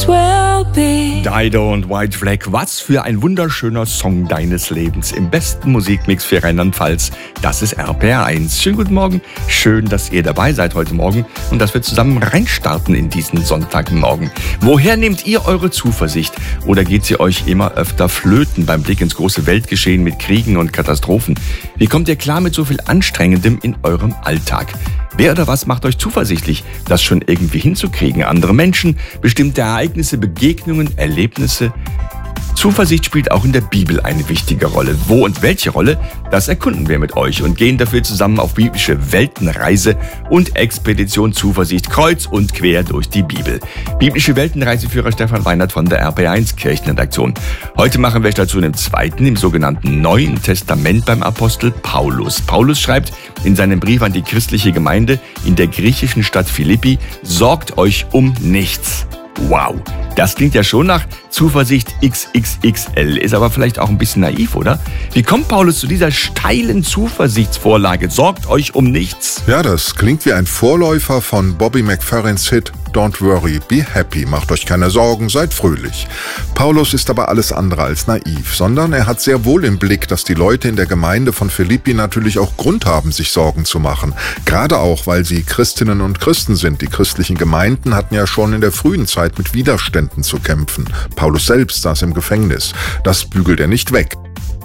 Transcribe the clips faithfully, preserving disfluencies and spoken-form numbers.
as well be. Dido und White Flag, was für ein wunderschöner Song deines Lebens im besten Musikmix für Rheinland-Pfalz. Das ist R P R eins. Schönen guten Morgen, schön, dass ihr dabei seid heute Morgen und dass wir zusammen reinstarten in diesen Sonntagmorgen. Woher nehmt ihr eure Zuversicht oder geht sie euch immer öfter flöten beim Blick ins große Weltgeschehen mit Kriegen und Katastrophen? Wie kommt ihr klar mit so viel Anstrengendem in eurem Alltag? Wer oder was macht euch zuversichtlich, das schon irgendwie hinzukriegen? Andere Menschen, bestimmte Ereignisse, Begegnungen, Erlebnisse? Zuversicht spielt auch in der Bibel eine wichtige Rolle. Wo und welche Rolle, das erkunden wir mit euch und gehen dafür zusammen auf biblische Weltenreise und Expedition Zuversicht kreuz und quer durch die Bibel. Biblische Weltenreiseführer Stefan Weinert von der R P R eins Kirchenredaktion. Heute machen wir Station im zweiten, im sogenannten Neuen Testament beim Apostel Paulus. Paulus schreibt in seinem Brief an die christliche Gemeinde in der griechischen Stadt Philippi: Sorgt euch um nichts. Wow, das klingt ja schon nach Zuversicht X X X L, ist aber vielleicht auch ein bisschen naiv, oder? Wie kommt Paulus zu dieser steilen Zuversichtsvorlage? Sorgt euch um nichts. Ja, das klingt wie ein Vorläufer von Bobby McFerrins Hit Don't worry, be happy. Macht euch keine Sorgen, seid fröhlich. Paulus ist aber alles andere als naiv, sondern er hat sehr wohl im Blick, dass die Leute in der Gemeinde von Philippi natürlich auch Grund haben, sich Sorgen zu machen. Gerade auch, weil sie Christinnen und Christen sind. Die christlichen Gemeinden hatten ja schon in der frühen Zeit mit Widerständen zu kämpfen. Paulus selbst saß im Gefängnis. Das bügelt er nicht weg.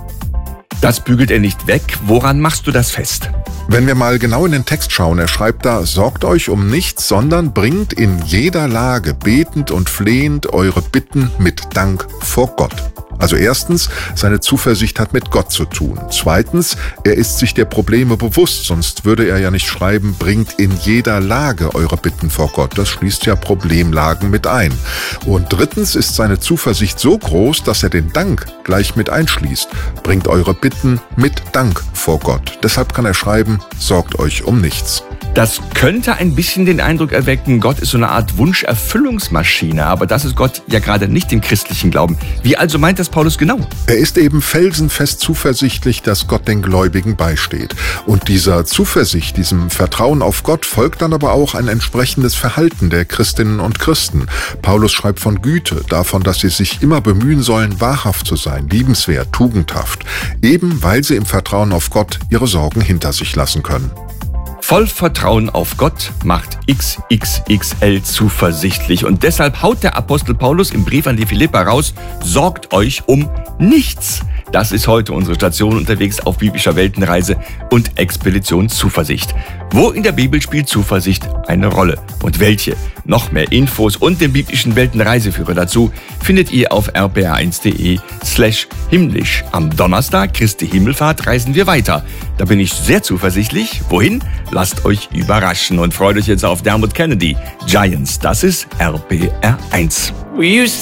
Das bügelt er nicht weg. Woran machst du das fest? Wenn wir mal genau in den Text schauen, er schreibt da: Sorgt euch um nichts, sondern bringt in jeder Lage betend und flehend eure Bitten mit Dank vor Gott. Also erstens, seine Zuversicht hat mit Gott zu tun. Zweitens, er ist sich der Probleme bewusst, sonst würde er ja nicht schreiben, bringt in jeder Lage eure Bitten vor Gott. Das schließt ja Problemlagen mit ein. Und drittens ist seine Zuversicht so groß, dass er den Dank gleich mit einschließt. Bringt eure Bitten mit Dank vor Gott. Deshalb kann er schreiben, sorgt euch um nichts. Das könnte ein bisschen den Eindruck erwecken, Gott ist so eine Art Wunscherfüllungsmaschine, aber das ist Gott ja gerade nicht im christlichen Glauben. Wie also meint das Paulus genau? Er ist eben felsenfest zuversichtlich, dass Gott den Gläubigen beisteht. Und dieser Zuversicht, diesem Vertrauen auf Gott folgt dann aber auch ein entsprechendes Verhalten der Christinnen und Christen. Paulus schreibt von Güte, davon, dass sie sich immer bemühen sollen, wahrhaft zu sein, liebenswert, tugendhaft, eben weil sie im Vertrauen auf Gott ihre Sorgen hinter sich lassen können. Voll Vertrauen auf Gott macht X X X L zuversichtlich. Und deshalb haut der Apostel Paulus im Brief an die Philipper raus: Sorgt euch um nichts. Das ist heute unsere Station unterwegs auf biblischer Weltenreise und Expedition Zuversicht. Wo in der Bibel spielt Zuversicht eine Rolle? Und welche? Noch mehr Infos und den biblischen Weltenreiseführer dazu findet ihr auf r p r eins punkt d e slash himmlisch. Am Donnerstag, Christi Himmelfahrt, reisen wir weiter. Da bin ich sehr zuversichtlich. Wohin? Lasst euch überraschen und freut euch jetzt auf Dermot Kennedy. Giants, das ist R P R eins.